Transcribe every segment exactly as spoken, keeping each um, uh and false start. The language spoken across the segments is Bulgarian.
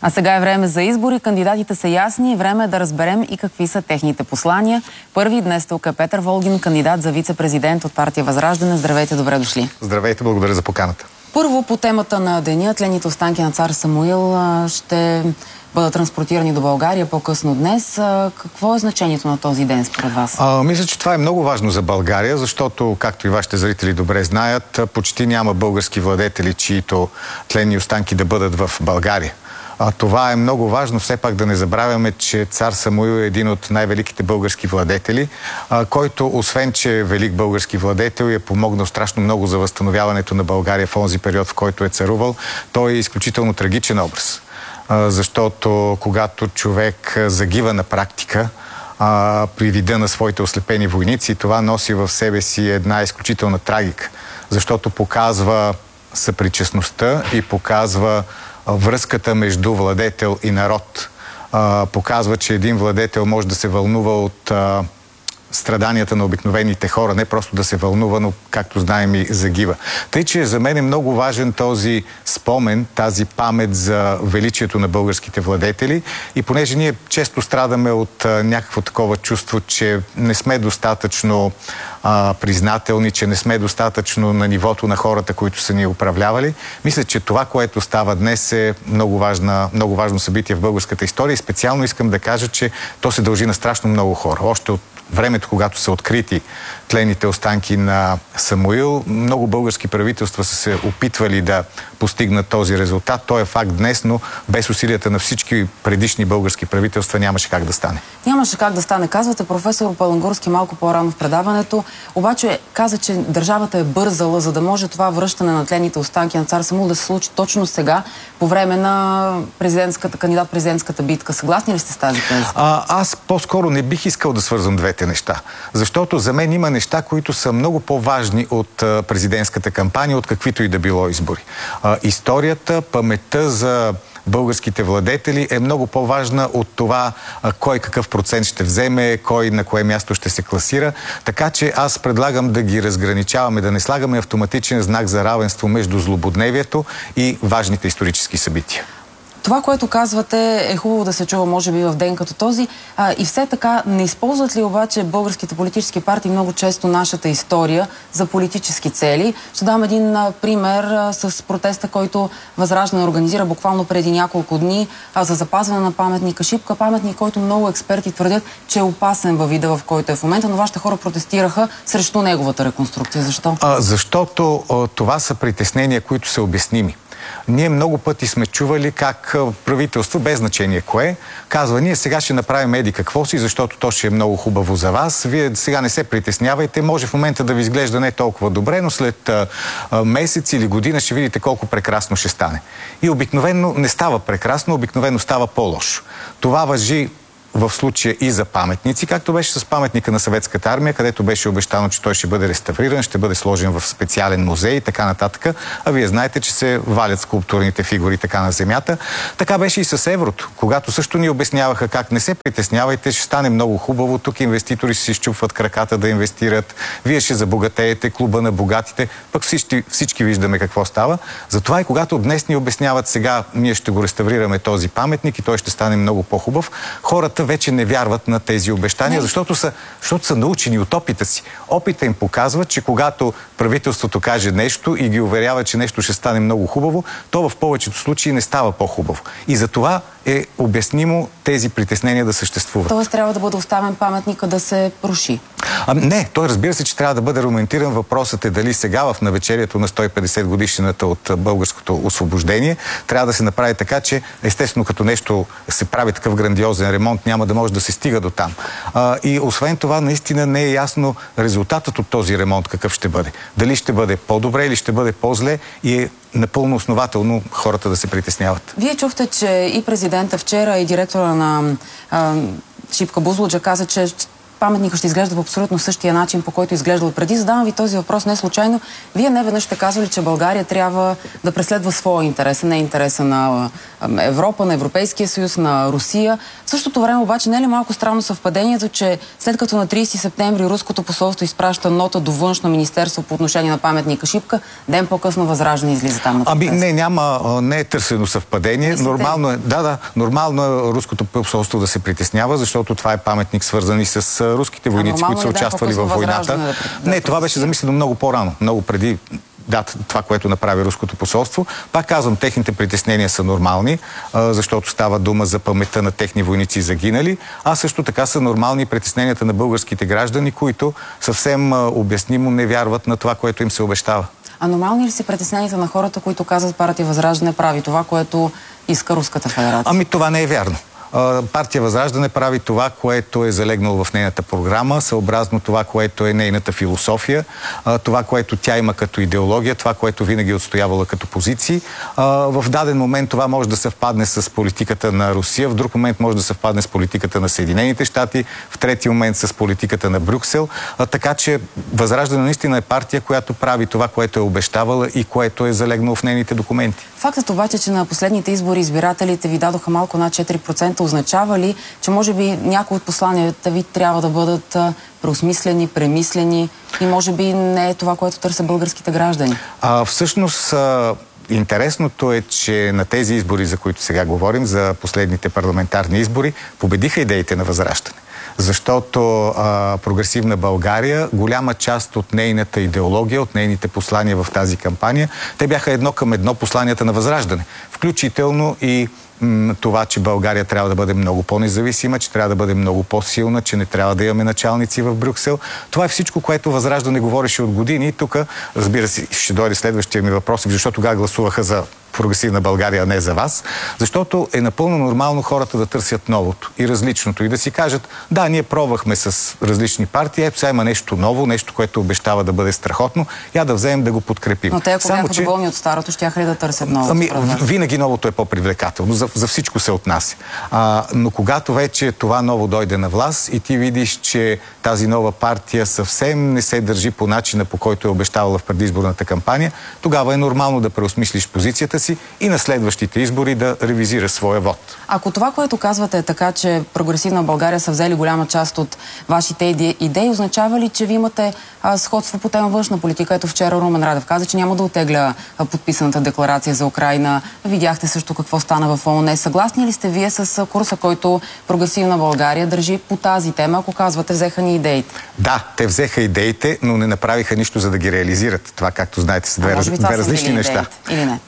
А сега е време за избори. Кандидатите са ясни. Време е да разберем и какви са техните послания. Първи днес тук е Петър Волгин, кандидат за вице-президент от партия Възраждане. Здравейте, добре дошли. Здравейте, благодаря за поканата. Първо по темата на деня. Тлените останки на цар Самуил ще бъдат транспортирани до България по-късно днес. Какво е значението на този ден според вас? А, мисля, че това е много важно за България, защото, както и вашите зрители добре знаят, почти няма български владетели, чието тленни останки да бъдат в България. А, това е много важно. Все пак да не забравяме, че цар Самуил е един от най-великите български владетели, а, който, освен че е велик български владетел и е помогнал страшно много за възстановяването на България в онзи период, в който е царувал, той е изключително трагичен образ. Защото когато човек загива на практика а, при вида на своите ослепени войници, това носи в себе си една изключителна трагика, защото показва съпричастността и показва а, връзката между владетел и народ. А, показва, че един владетел може да се вълнува от а, страданията на обикновените хора, не просто да се вълнува, но, както знаем, и загива. Тъй, че за мен е много важен този спомен, тази памет за величието на българските владетели, и понеже ние често страдаме от а, някакво такова чувство, че не сме достатъчно а, признателни, че не сме достатъчно на нивото на хората, които са ни управлявали, мисля, че това, което става днес, е много, важна, много важно събитие в българската история, и специално искам да кажа, че то се дължи на страшно много хора. Още от времето, когато са открити тленните останки на Самуил, много български правителства са се опитвали да постигнат този резултат. Той е факт днес, но без усилията на всички предишни български правителства нямаше как да стане. Нямаше как да стане, казвате професор Палангурски малко по-рано в предаването. Обаче каза, че държавата е бързала, за да може това връщане на тленните останки на цар Самуил да се случи точно сега, по време на президентската, кандидат-президентската битка. Съгласни ли сте с тази теза? А, аз по-скоро не бих искал да свързвам двете неща. Защото за мен има неща, които са много по-важни от а, президентската кампания, от каквито и да било избори. А, историята, паметта за българските владетели е много по-важна от това а, кой какъв процент ще вземе, кой на кое място ще се класира. Така че аз предлагам да ги разграничаваме, да не слагаме автоматичен знак за равенство между злободневието и важните исторически събития. Това, което казвате, е хубаво да се чува, може би, в ден като този. А, и все така, не използват ли обаче българските политически партии много често нашата история за политически цели? Ще дам един а, пример а, с протеста, който Възраждане организира буквално преди няколко дни а, за запазване на паметника Шипка. Паметник, който много експерти твърдят, че е опасен във вида, в който е в момента, но вашите хора протестираха срещу неговата реконструкция. Защо? А, защото а, това са притеснения, които са обясними. Ние много пъти сме чували как правителство, без значение кое, казва: ние сега ще направим еди какво си, защото то ще е много хубаво за вас. Вие сега не се притеснявайте, може в момента да ви изглежда не толкова добре, но след а, а, месец или година ще видите колко прекрасно ще стане. И обикновено не става прекрасно, обикновено става по-лошо. Това важи в случая и за паметници, както беше с паметника на Съветската армия, където беше обещано, че той ще бъде реставриран, ще бъде сложен в специален музей и така нататък. А вие знаете, че се валят скулптурните фигури така на земята. Така беше и с еврото, когато също ни обясняваха как: не се притеснявайте, ще стане много хубаво, тук инвеститори ще си изчупват краката да инвестират, вие ще забогатеете, клуба на богатите, пък всички, всички виждаме какво става. Затова и когато днес ни обясняват: сега ние ще го реставрираме този паметник и той ще стане много по-хубав, хората вече не вярват на тези обещания, защото са, защото са научени от опита си. Опита им показва, че когато правителството каже нещо и ги уверява, че нещо ще стане много хубаво, то в повечето случаи не става по-хубаво. И за това е обяснимо тези притеснения да съществуват. Тоест трябва да бъде оставен паметника да се руши? А, не, той разбира се, че трябва да бъде ремонтиран. Въпросът е дали сега, в навечерието на сто и петдесет годишнината от българското освобождение, трябва да се направи така, че естествено като нещо се прави такъв грандиозен ремонт, няма да може да се стига до там. А, и освен това, наистина не е ясно резултатът от този ремонт какъв ще бъде. Дали ще бъде по-добре или ще бъде по-зле, и е напълно основателно хората да се притесняват. Вие чухте, че и президента вчера, и директора на а, Шипка Бузлуджа каза, че паметникът ще изглежда по абсолютно същия начин, по който изглеждал преди. Задавам ви този въпрос не случайно. Вие не веднъж сте казвали, че България трябва да преследва своя интерес, не интереса на Европа, на Европейския съюз, на Русия. В същото време обаче не е ли малко странно съвпадението, че след като на тридесети септември руското посолство изпраща нота до Външно министерство по отношение на паметника Шипка, ден по-късно Възраждане излиза там на протест? Ами не, няма, не е търсено съвпадение. Нормално е, да, да, нормално е руското посолство да се притеснява, защото това е паметник свързан и с руските войници, които са участвали във войната. Да, да, не, това беше замислено много по-рано, много преди да, това, което направи руското посолство. Пак казвам, техните притеснения са нормални, защото става дума за паметта на техни войници загинали, а също така са нормални притесненията на българските граждани, които съвсем обяснимо не вярват на това, което им се обещава. А нормални ли си притесненията на хората, които казват партия Възраждане прави това, което иска Руската федерация? Ами това не е вярно. Партия Възраждане прави това, което е залегнало в нейната програма, съобразно това, което е нейната философия, това, което тя има като идеология, това, което винаги е отстоявала като позиции. В даден момент това може да съвпадне с политиката на Русия, в друг момент може да съвпадне с политиката на Съединените щати, в трети момент с политиката на Брюксел. Така че Възраждане наистина е партия, която прави това, което е обещавала и което е залегнало в нейните документи. Фактът обаче, че на последните избори избирателите ви дадоха малко над четири процента, означава ли, че може би някои от посланията ви трябва да бъдат преосмислени, премислени и може би не е това, което търсят българските граждани? А, всъщност, а, интересното е, че на тези избори, за които сега говорим, за последните парламентарни избори, победиха идеите на Възраждане. Защото а, Прогресивна България, голяма част от нейната идеология, от нейните послания в тази кампания, те бяха едно към едно посланията на Възраждане. Включително и това, че България трябва да бъде много по-независима, че трябва да бъде много по-силна, че не трябва да имаме началници в Брюксел. Това е всичко, което Възраждане говореше от години. И тук, разбира се, ще дойде следващия ми въпрос, защо тогава гласуваха за Прогресивна България, а не за вас. Защото е напълно нормално хората да търсят новото и различното и да си кажат, да, ние пробвахме с различни партии, ето сега има нещо ново, нещо, което обещава да бъде страхотно, я да вземем да го подкрепим. Но те, ако Само, бяха че... доволни от старото, щяха ли да търсят новото? Ами, винаги новото е по-привлекателно, за, за всичко се отнася. А, но когато вече това ново дойде на власт и ти видиш, че тази нова партия съвсем не се държи по начина, по който е обещавала в предизборната кампания, тогава е нормално да преосмислиш позицията си и на следващите избори да ревизира своя вод. Ако това, което казвате е така, че Прогресивна България са взели голяма част от вашите идеи, означава ли, че ви имате а, сходство по тема външна политика? Ето вчера Румен Радев каза, че няма да отегля а, подписаната декларация за Украйна. Видяхте също какво стана в ООН. Съгласни ли сте вие с курса, който Прогресивна България държи по тази тема, ако казвате, взеха ни идеите? Да, те взеха идеите, но не направиха нищо, за да ги реализират. Това, както знаете, са две, раз, две различни неща. Или не?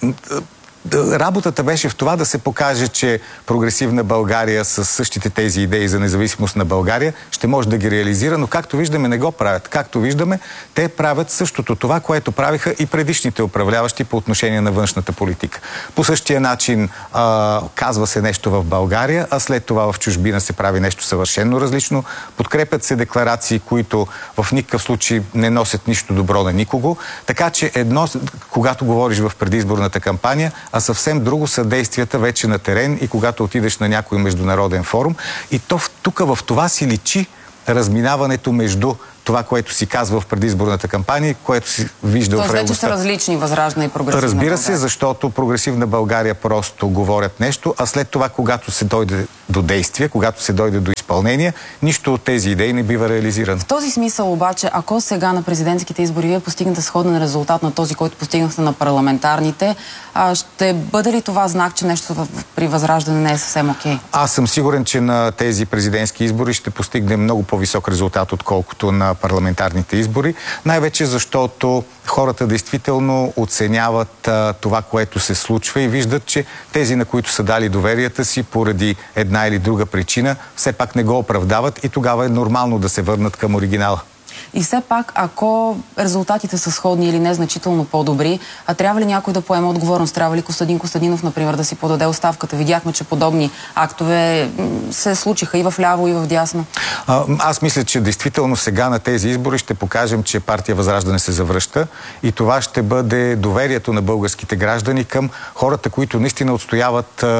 Работата беше в това да се покаже, че Прогресивна България с същите тези идеи за независимост на България ще може да ги реализира, но както виждаме не го правят. Както виждаме, те правят същото това, което правиха и предишните управляващи по отношение на външната политика. По същия начин а, казва се нещо в България, а след това в чужбина се прави нещо съвършено различно. Подкрепят се декларации, които в никакъв случай не носят нищо добро на никого. Така че едно, когато говориш в предизборната кампания, а съвсем друго са действията вече на терен и когато отидеш на някой международен форум. И то тук в това си личи разминаването между това, което си казва в предизборната кампания, което си вижда в реалността. Тоест вече са различни Възраждане и Прогресивна Разбира България. се, защото Прогресивна България просто говорят нещо, а след това, когато се дойде до действие, когато се дойде до изпълнение, нищо от тези идеи не бива реализирано. В този смисъл обаче, ако сега на президентските избори вие постигнете сходен резултат на този, който постигнахте на парламентарните, а ще бъде ли това знак, че нещо при Възраждане не е съвсем окей? Аз съм сигурен, че на тези президентски избори ще постигне много по-висок резултат, отколкото на парламентарните избори. Най-вече защото хората действително оценяват а, това, което се случва и виждат, че тези, на които са дали доверията си поради една или друга причина, все пак не го оправдават и тогава е нормално да се върнат към оригинала. И все пак, ако резултатите са сходни или незначително по-добри, а трябва ли някой да поема отговорност? Трябва ли Костадин Костадинов, например, да си подаде оставката? Видяхме, че подобни актове се случиха и в ляво, и в дясно. А, аз мисля, че действително сега на тези избори ще покажем, че партия Възраждане се завръща и това ще бъде доверието на българските граждани към хората, които наистина отстояват а,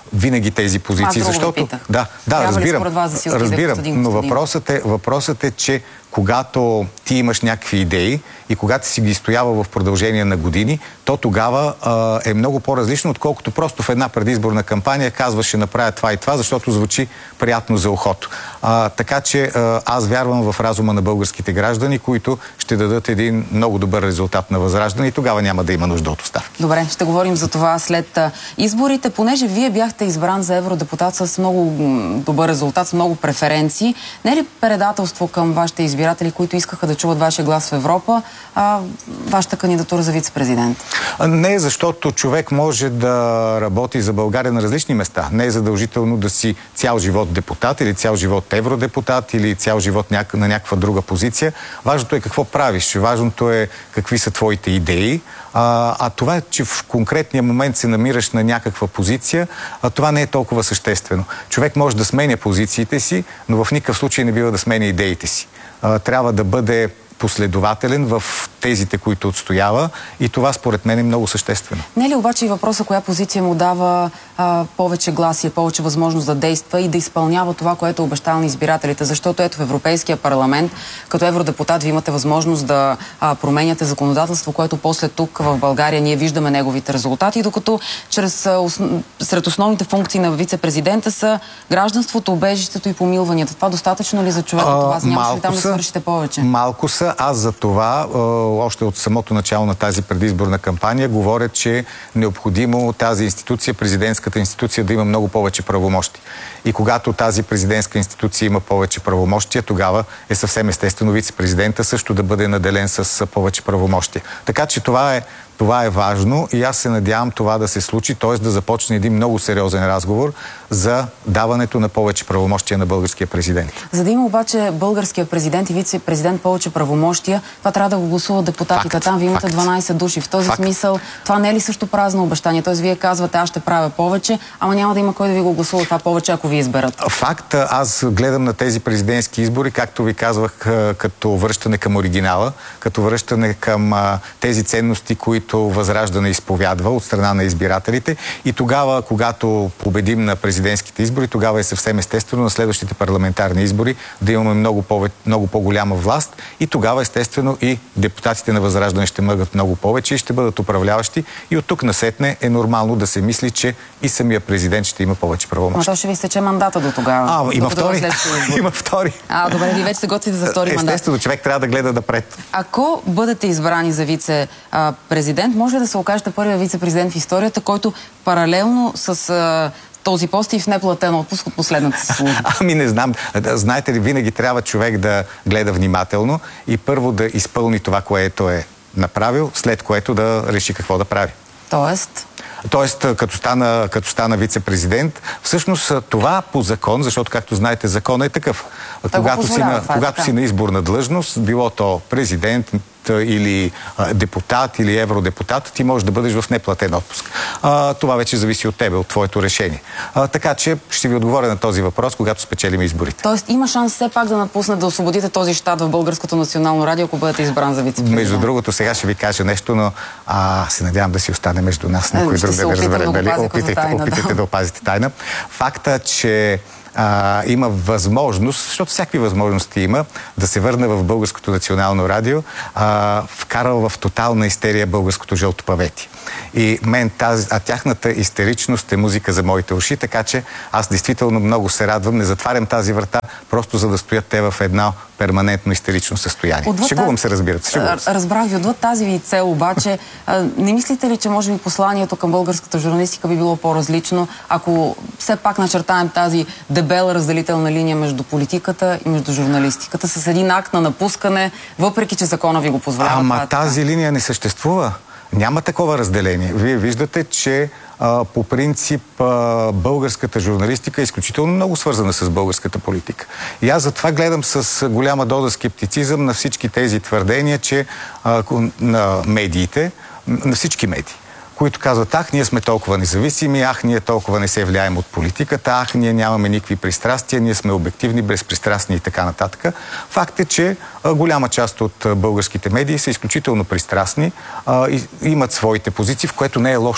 винаги тези позиции, защото... Да, да, разбирам, да разбирам, но въпросът е, въпросът е, че когато ти имаш някакви идеи и когато си ги стоява в продължение на години, то тогава а, е много по-различно, отколкото просто в една предизборна кампания казваш, ще направя това и това, защото звучи приятно за ухото. А, така че а, аз вярвам в разума на българските граждани, които ще дадат един много добър резултат на Възраждане и тогава няма да има нужда от оставки. Добре, ще говорим за това след а, изборите, понеже вие бяхте избран за евродепутат с много добър резултат, с много преференции. Не е ли предателство към вашите избиратели, които искаха да чуват вашия глас в Европа, а вашата кандидатура за вице-президент? Не, защото човек може да работи за България на различни места. Не е задължително да си цял живот депутат или цял живот евродепутат или цял живот на някаква друга позиция. Важното е какво правиш. Важното е какви са твоите идеи. А, а това, че в конкретния момент се намираш на някаква позиция, а това не е толкова съществено. Човек може да сменя позициите си, но в никакъв случай не бива да сменя идеите си. А, трябва да бъде последователен в тезите, които отстоява и това според мен е много съществено. Не е ли обаче и въпроса, коя позиция му дава а, повече глас и повече възможност да действа и да изпълнява това, което е обещал на избирателите? Защото ето в Европейския парламент, като евродепутат, ви имате възможност да а, променяте законодателство, което после тук в България ние виждаме неговите резултати, докато чрез, а, ос... сред основните функции на вице-президента са гражданството, убежището и помилванията. Това достатъчно ли за човека от вас? Нямаше ли там да свършите повече? Малко са. Аз за това, още от самото начало на тази предизборна кампания, говоря, че е необходимо тази институция, президентската институция, да има много повече правомощи. И когато тази президентска институция има повече правомощия, тогава е съвсем естествено вице-президента също да бъде наделен с повече правомощия. Така че това е Това е важно и аз се надявам това да се случи, т.е. да започне един много сериозен разговор за даването на повече правомощия на българския президент. За да има обаче българския президент и вице-президент повече правомощия, това трябва да го гласуват депутатите. Факт, Там ви имате факт. дванайсет души. В този Факт. смисъл това не е ли също празно обещание? Т.е. вие казвате, аз ще правя повече, ама няма да има кой да ви го гласува това повече, ако ви изберат. Факт, аз гледам на тези президентски избори, както ви казвах, като връщане към оригинала, като връщане към а, тези ценности, които Възраждане изповядва от страна на избирателите. И тогава, когато победим на президентските избори, тогава е съвсем естествено на следващите парламентарни избори да имаме много, повече, много по-голяма власт и тогава естествено и депутатите на Възраждане ще мъгат много повече и ще бъдат управляващи. И от тук насетне е нормално да се мисли, че и самия президент ще има повече правомощия. Но то ще ви стече мандата до тогава. А, има втори. има втори. А, добре, ви вече се готвите за втори мандат. Естествено, човек трябва да гледа напред. Ако бъдете избрани за вице-президент, може ли да се окажете първия вице-президент в историята, който паралелно с а, този пост и в неплатен отпуск от последната си служба? Ами не знам. Знаете ли, винаги трябва човек да гледа внимателно и първо да изпълни това, което е направил, след което да реши какво да прави. Тоест? Тоест, като стана, като стана вице-президент, всъщност това по закон, защото, както знаете, законът е такъв. Да когато си на, това, когато си на изборна длъжност, било то президент или а, депутат или евродепутат, ти можеш да бъдеш в неплатен отпуск. А, това вече зависи от тебе, от твоето решение. А, така че ще ви отговоря на този въпрос, когато спечелим изборите. Тоест има шанс все пак да напуснете, да освободите този щат в Българското национално радио, ако бъдете избран за вице-президент. Между другото, сега ще ви кажа нещо, но а, се надявам да си остане между нас. Никой друг да не разбере. Нали? Опитайте, тайна, опитайте да. да опазите тайна. Факта, че А, има възможност, защото всякакви възможности има, да се върне в Българското национално радио, а, вкарал в тотална истерия българското жълтопавети. И мен тази, а тяхната истеричност е музика за моите уши, така че аз действително много се радвам, не затварям тази врата, просто за да стоят те в едно перманентно истерично състояние. Отвъд Шегувам тази... се, разбирате. Шегувам се. Разбрах ви, отвъд тази ви цел обаче, не мислите ли, че може би посланието към българската журналистика би било по-различно, ако все пак начертаем тази дебела разделителна линия между политиката и между журналистиката с един акт на напускане, въпреки че закона ви го позволява? Ама тази линия не съществува. Няма такова разделение. Вие виждате, че а, по принцип а, българската журналистика е изключително много свързана с българската политика. И аз затова гледам с голяма доза скептицизъм на всички тези твърдения, че а, на медиите, на всички медии, които казват, ах, ние сме толкова независими, ах, ние толкова не се влияем от политиката, ах, ние нямаме никакви пристрастия, ние сме обективни, безпристрастни и така нататък. Факт е, че а, голяма част от а, българските медии са изключително пристрастни а, и имат своите позиции, в което не е лошо.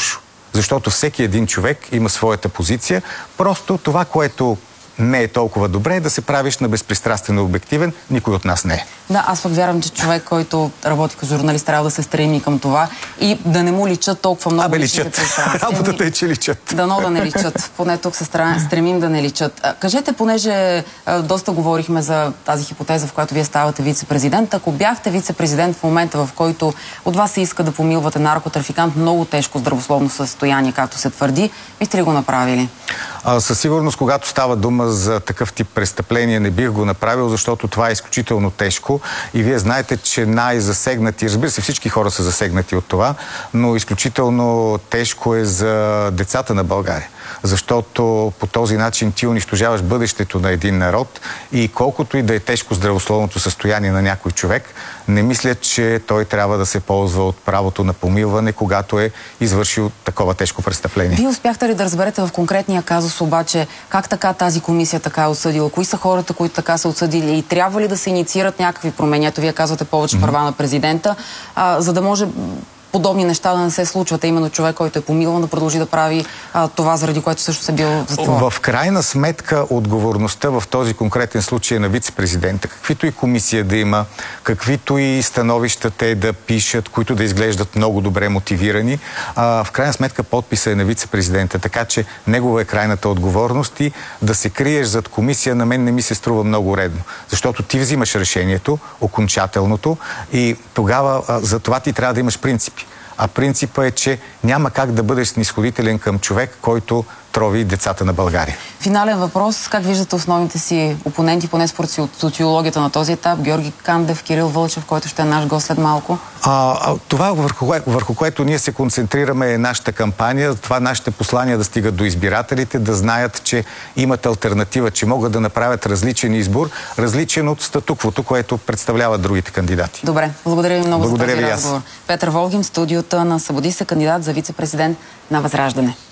Защото всеки един човек има своята позиция. Просто това, което не е толкова добре, да се правиш на безпристрастен и обективен. Никой от нас не е. Да, аз пък вярвам, че човек, който работи като журналист, трябва да се стреми към това и да не му личат толкова много. Абе, личат. Работата е, че личат. Дано да не личат. Поне тук се стремим да не личат. А, кажете, понеже а, доста говорихме за тази хипотеза, в която вие ставате вице-президент. Ако бяхте вице-президент в момента, в който от вас се иска да помилвате наркотрафикант, много тежко здравословно състояние, както се твърди, бихте ли го направили? А, със сигурност, когато става дума за такъв тип престъпление, не бих го направил, защото това е изключително тежко и вие знаете, че най-засегнати, разбира се, всички хора са засегнати от това, но изключително тежко е за децата на България. Защото по този начин ти унищожаваш бъдещето на един народ и колкото и да е тежко здравословното състояние на някой човек, не мисля, че той трябва да се ползва от правото на помилване, когато е извършил такова тежко престъпление. Вие успяхте ли да разберете в конкретния казус обаче как така тази комисия така е отсъдила? Кои са хората, които така са отсъдили и трябва ли да се инициират някакви промени? Ето вие казвате повече mm-hmm. права на президента, а, за да може подобни неща да не се случват, а именно човек, който е помилван, да продължи да прави а, това, заради което също се бил в затвора. В крайна сметка отговорността в този конкретен случай е на вице-президента. Каквито и комисия да има, каквито и становища те да пишат, които да изглеждат много добре мотивирани, а, в крайна сметка подписа е на вице-президента, така че негова е крайната отговорност и да се криеш зад комисия на мен не ми се струва много редно. Защото ти взимаш решението, окончателното, и тогава а, за това ти трябва да имаш принципи. А принципът е, че няма как да бъдеш снисходителен към човек, който трови децата на България. Финален въпрос. Как виждате основните си опоненти, поне според социологията на този етап? Георги Кандев, Кирил Вълчев, който ще е наш гост след малко. А, а, това, върху, върху което ние се концентрираме, е нашата кампания. Това нашите послания да стигат до избирателите, да знаят, че имат алтернатива, че могат да направят различен избор, различен от статуквото, което представляват другите кандидати. Добре. Благодаря ви много Благодаря за този ви разговор. Петър Волгин, студиото на Събуди се, кандидат за вице-президент на Възраждане.